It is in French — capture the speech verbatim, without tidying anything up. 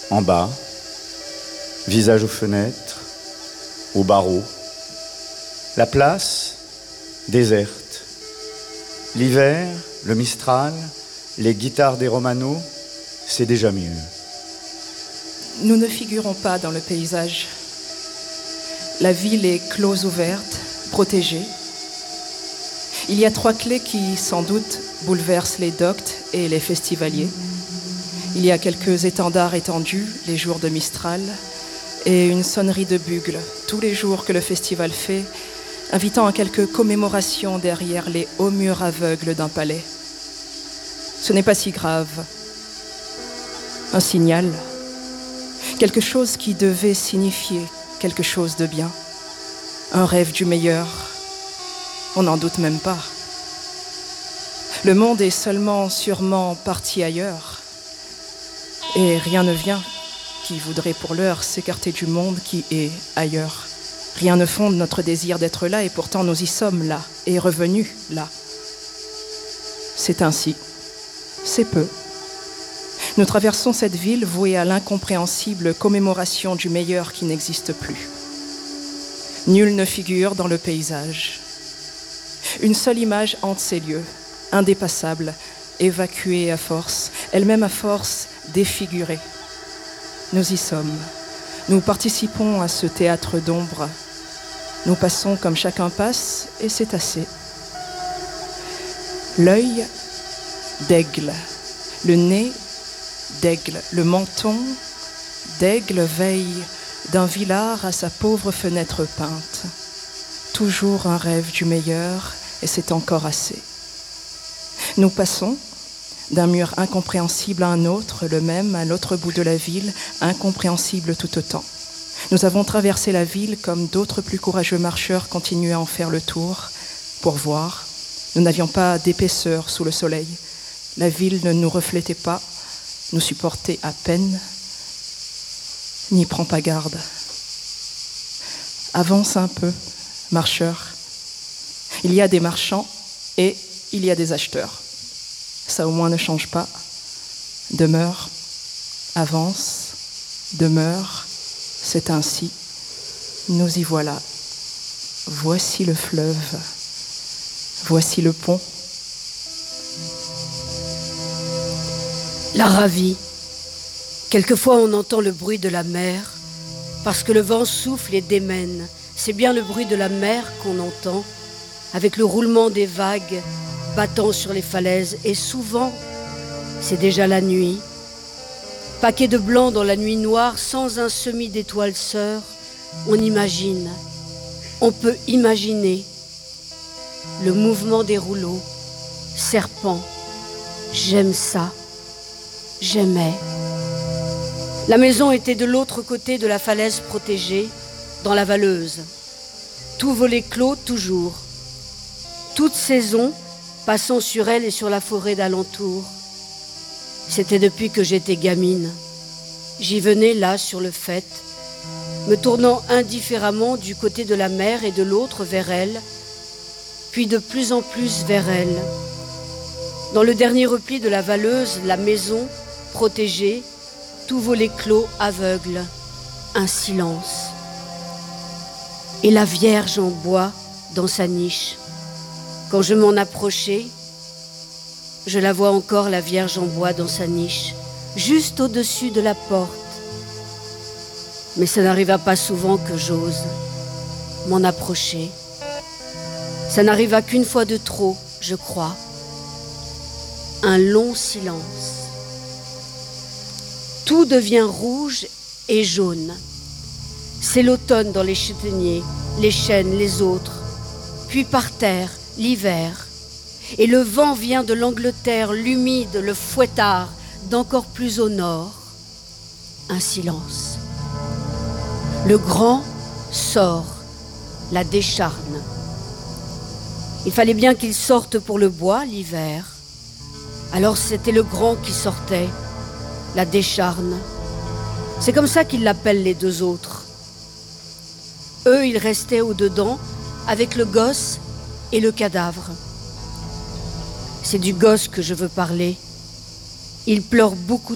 En bas, visage aux fenêtres, aux barreaux. La place, déserte. L'hiver, le Mistral, les guitares des Romano, c'est déjà mieux. Nous ne figurons pas dans le paysage. La ville est close ouverte, protégée. Il y a trois clés qui, sans doute, bouleversent les doctes et les festivaliers. Il y a quelques étendards étendus, les jours de Mistral, et une sonnerie de bugle, tous les jours que le festival fait, invitant à quelques commémorations derrière les hauts murs aveugles d'un palais. Ce n'est pas si grave. Un signal, quelque chose qui devait signifier quelque chose de bien, un rêve du meilleur. On n'en doute même pas. Le monde est seulement sûrement parti ailleurs. Et rien ne vient qui voudrait pour l'heure s'écarter du monde qui est ailleurs. Rien ne fonde notre désir d'être là et pourtant nous y sommes là et revenus là. C'est ainsi. C'est peu. Nous traversons cette ville vouée à l'incompréhensible commémoration du meilleur qui n'existe plus. Nul ne figure dans le paysage. Une seule image hante ces lieux, indépassable, évacuée à force, elle-même à force défigurée. Nous y sommes. Nous participons à ce théâtre d'ombre. Nous passons comme chacun passe et c'est assez. L'œil d'aigle, le nez d'aigle, le menton d'aigle veille d'un villard à sa pauvre fenêtre peinte. Toujours un rêve du meilleur et c'est encore assez. Nous passons d'un mur incompréhensible à un autre, le même à l'autre bout de la ville, incompréhensible tout autant. Nous avons traversé la ville comme d'autres plus courageux marcheurs continuaient à en faire le tour pour voir. Nous n'avions pas d'épaisseur sous le soleil. La ville ne nous reflétait pas, nous supportait à peine. N'y prends pas garde. Avance un peu, marcheur. Il y a des marchands et il y a des acheteurs. Ça au moins ne change pas. Demeure, avance, demeure, c'est ainsi. Nous y voilà. Voici le fleuve. Voici le pont. La ravie. Quelquefois on entend le bruit de la mer, parce que le vent souffle et démène. C'est bien le bruit de la mer qu'on entend, avec le roulement des vagues battant sur les falaises. Et souvent, c'est déjà la nuit. Paquet de blanc dans la nuit noire, sans un semis d'étoiles sœurs, on imagine, on peut imaginer le mouvement des rouleaux, serpents. J'aime ça, j'aimais. La maison était de l'autre côté de la falaise protégée, dans la Valleuse. Tout volet clos toujours. Toute saison, passant sur elle et sur la forêt d'alentour. C'était depuis que j'étais gamine. J'y venais là, sur le faîte, me tournant indifféremment du côté de la mer et de l'autre vers elle, puis de plus en plus vers elle. Dans le dernier repli de la Valleuse, la maison, protégée, tout volet clos, aveugle, un silence. Et la Vierge en bois dans sa niche. Quand je m'en approchais, je la vois encore, la Vierge en bois dans sa niche, juste au-dessus de la porte. Mais ça n'arriva pas souvent que j'ose m'en approcher. Ça n'arriva qu'une fois de trop, je crois. Un long silence. Tout devient rouge et jaune. C'est l'automne dans les châtaigniers, les chênes, les autres. Puis par terre, l'hiver. Et le vent vient de l'Angleterre, l'humide, le fouettard, d'encore plus au nord. Un silence. Le grand sort, la décharne. Il fallait bien qu'il sorte pour le bois, l'hiver. Alors c'était le grand qui sortait, la décharne. C'est comme ça qu'ils l'appellent les deux autres. Eux, ils restaient au-dedans avec le gosse et le cadavre. C'est du gosse que je veux parler. Il pleure beaucoup